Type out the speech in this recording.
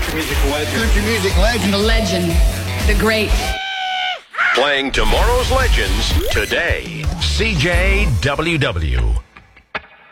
country music legend. Country music legend. The legend. The great. Playing tomorrow's legends today. CJWW.